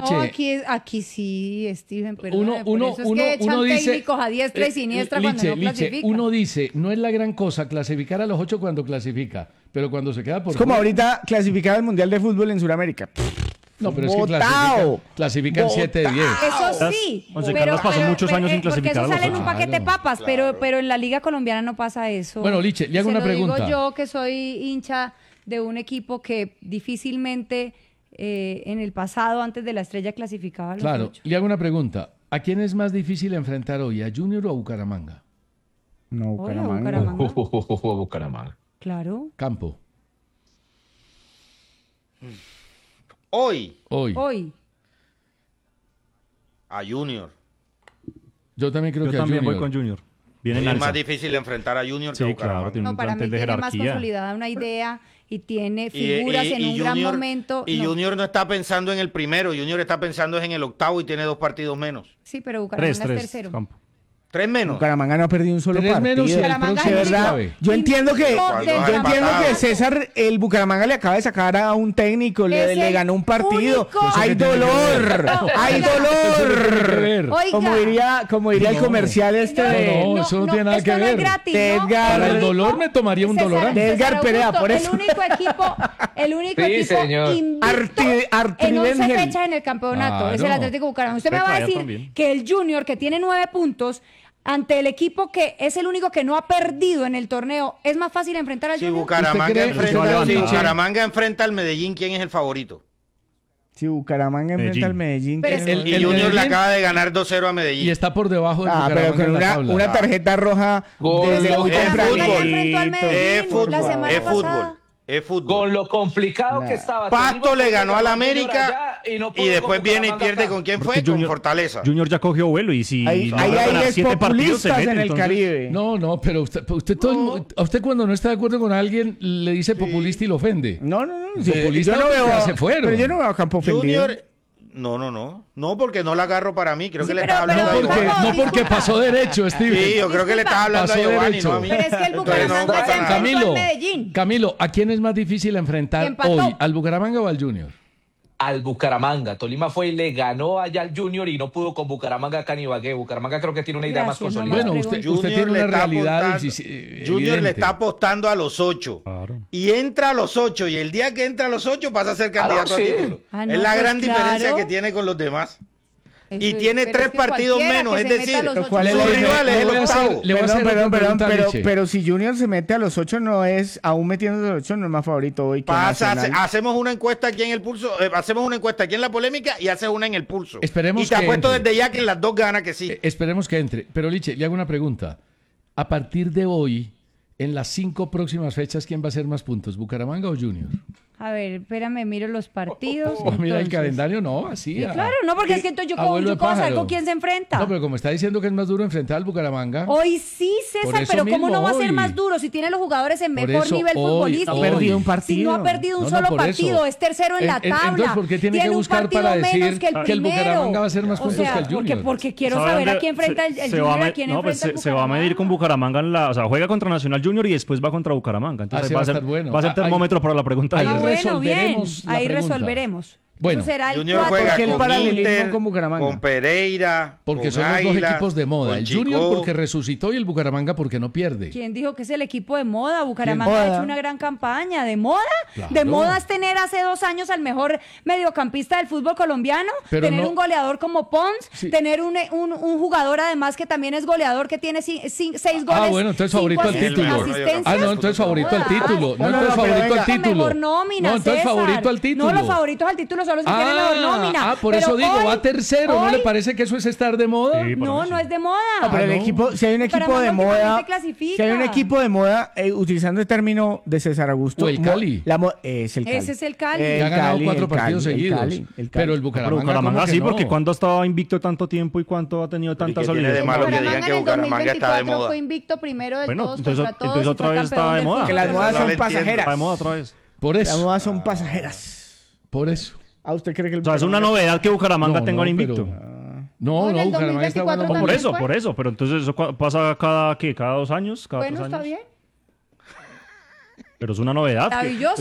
No, aquí sí, Steven, perdón. Por eso es que echan técnicos a diestra y siniestra cuando no clasifican. Uno dice, no es la gran cosa clasificar a los 8 cuando clasifica, pero cuando se queda por Es como fuera- ahorita clasificar al Mundial de Fútbol en Sudamérica. No, pero es que Botao. clasifican 7 de 10. Eso sí, Once Caldas pasó muchos años sin porque clasificar a eso los sale en un ocho. paquete de papas, pero en la Liga Colombiana no pasa eso. Bueno, Liche, le hago una pregunta. Digo yo que soy hincha de un equipo que difícilmente en el pasado, antes de la Estrella, clasificaba a los Claro, 8. le hago una pregunta. ¿A quién es más difícil enfrentar hoy, a Junior o a Bucaramanga? No, Hola, Bucaramanga. Bucaramanga. Claro. Campo. Hoy, Hoy. a Junior. Yo también creo Yo que también a voy Junior. con Junior. Viene en Es alza. más difícil enfrentar a Junior que a Sí, Bucaramanga. claro, tiene No, un para mí plantel de tiene más jerarquía. consolidada una idea y tiene figuras en un gran momento. Y No. Junior no está pensando en el primero, Junior está pensando en el octavo y tiene 2 partidos menos. Sí, pero Bucaramanga Tres, es tercero. Campo. 3 menos. Bucaramanga no ha perdido un solo 3 partido. menos y el Bucaramanga próximo De es verdad, clave. yo entiendo que Cuando ha empatado. César, el Bucaramanga le acaba de sacar a un técnico, le Es el ganó un partido. único- Hay Eso que tiene que dolor, ver. hay Oiga. dolor. Oiga. Como diría el No. comercial este de No, eso no tiene nada esto que no es ver. gratis, De ¿no? Edgar. Para el único- dolor me tomaría un César- dolorante. De Edgar César Perea, Augusto, por eso. El único Sí, equipo señor. invicto Arti en 11 Bengel. fechas en el campeonato es el Claro. Atlético Bucaramanga. Usted me Pepa va a ya decir también. que el Junior, que tiene 9 puntos, ante el equipo que es el único que no ha perdido en el torneo, ¿es más fácil enfrentar al Si Junior? Bucaramanga, ¿Usted cree- se va a levantar? si Bucaramanga enfrenta al Medellín, ¿quién es el favorito? Si Bucaramanga enfrenta al Medellín. Pero que es- no- Y El Junior le Medellín- acaba de ganar 2-0 a Y Medellín. está por debajo de pero Bucaramanga con en la tabla. una tarjeta roja Gol, desde muy es tempranito. Bucaramanga ya enfrentó al Es Medellín fútbol, la semana es pasada. fútbol, es fútbol. Con lo complicado que estaba. Pasto Tolima le ganó al ganó Junior América allá y no pudo y después con viene y Bucaramanga pierde acá. con quién Porque fue, con Fortaleza. Junior ya cogió vuelo y si Hay logra ganar aires 7 partidos se populistas mete. en el entonces- Caribe. No, pero a usted cuando no está de acuerdo con alguien le dice populista y lo ofende. No. Sí, Populista yo no porque veo. se fueron. Pero yo no veo a Campo ofendido. Junior, no, porque no la agarro para mí, creo Sí, que le pero- estaba pero- hablando No a porque, Giovanni. no porque pasó derecho, Steven. Sí, yo creo que le estaba hablando a Pasó Giovanni, derecho. no a mí. Pero es que el Entonces, Bucaramanga no pasa se nada. enfrentó al Camilo, Medellín. Camilo, ¿a quién es más difícil Y enfrentar empató. hoy? ¿Al Bucaramanga o al Junior? Al Bucaramanga. Tolima fue y le ganó allá al Junior y no pudo con Bucaramanga acá en Ibagué. Bucaramanga creo que tiene una idea más Gracias, consolidada. no Bueno, más usted preguntas. tiene le una está realidad apostando- Junior le evidente. está apostando a los 8. Claro. Y entra a los 8. Y el día que entra a los 8 pasa a ser candidato sí. a título. Ah, no, es la pues gran diferencia claro. que tiene con los demás. Eso Y es- tiene pero 3 es que partidos cualquiera menos. que Es se meta a decir, los ocho ¿cuál es su la rival es el Le voy a hacer- octavo. le voy a hacer otra pregunta, Liche. pero si Junior se mete a los 8 no es, aún metiéndose a los 8 no es más favorito hoy que Nacional. Hacemos una encuesta aquí en el pulso, hacemos una encuesta aquí en la polémica y haces una en el pulso. Esperemos y te que apuesto entre. desde ya que en las dos gana que sí. Esperemos que entre. Pero Liche, le hago una pregunta. A partir de hoy, en las 5 próximas fechas, ¿quién va a hacer más puntos? ¿Bucaramanga o Junior? A ver, espérame, miro los partidos. Mira el entonces. calendario, no, así. Claro, no, porque es que entonces yo Abuelo de puedo saber pájaro. con quién se enfrenta. No, pero como está diciendo que es más duro enfrentar al Bucaramanga. Hoy sí, Por César, eso pero ¿cómo mismo, no va a ser hoy. más duro si tiene los jugadores en Por mejor eso, nivel hoy, futbolístico? hoy. Ha perdido un Si no partido. ha perdido un No, solo por eso. partido, es tercero en la tabla. Entonces, ¿por qué tiene que un buscar partido para menos decir que el que el primero? Bucaramanga va a ser más O puntos sea, que el Junior? Porque quiero ¿Sabe saber a dónde quién enfrenta el se va Junior, a a me- quién no, pues enfrenta el se va a medir con Bucaramanga en la, o sea, juega contra Nacional Junior y después va contra Bucaramanga. Entonces Así va va a a ser, estar bueno. va a ser Ahí- termómetro para la pregunta. ahí Ah, de- bueno, bien. resolveremos la Ahí pregunta. resolveremos. Bueno, Eso será el Junior 4. juega ¿Por qué el con paralelismo Inter, con Bucaramanga? con Pereira, porque con son los dos Águila, equipos de moda. con El Junior Chicó. porque resucitó y el Bucaramanga porque no pierde. ¿Quién dijo que es el equipo de moda? Bucaramanga ¿Quién? ha Moda. hecho una gran campaña. ¿De moda? Claro. ¿De moda es tener hace 2 años al mejor mediocampista del fútbol colombiano? Pero ¿Tener no- un goleador como Pons? Sí. ¿Tener un jugador además que también es goleador que tiene 6 goles? Ah, bueno, entonces 5 favorito al título. asistencias? Ah, no, entonces favorito al título. No, no, entonces no, pero favorito venga. al título. Mejor nómina, No, entonces César. favorito al título. No, los favoritos al título son los que tienen mejor nómina. por Pero eso digo, hoy- va tercero. ¿No le hoy- parece que eso es estar de moda? Sí, para No, mí no sí. es de moda. No, pero el no. equipo, si hay un equipo Bucaramanga de moda, últimamente clasifica. si hay un equipo de moda, utilizando el término de César Augusto, O el Cali. Es el Cali. Ese es el Cali. Que ha ganado 4 partidos seguidos. el Cali. Pero el Pero Bucaramanga, Bucaramanga ¿cómo que sí, no? porque cuando ha estado invicto tanto tiempo y cuánto ha tenido tanta qué tiene solidez. de malo que Bucaramanga digan que en el Bucaramanga está de 2024 moda? fue invicto primero de Bueno, todos entonces- contra todos. entonces y otra fue vez campeón está de del moda. fútbol Que las No modas le son entiendo. pasajeras. Está de moda otra vez. Por Las eso. modas son pasajeras. Por eso. ¿A usted cree que el O sea, es una novedad que Bucaramanga No, tenga un no, invicto. pero- No, en no, el Bucaramanga está 2024 bueno. No, por también eso, fue. por eso. Pero entonces eso pasa cada, ¿qué? ¿Cada 2 años? ¿Cada Bueno, 3 está años? bien. Pero es una novedad. que- Maravilloso.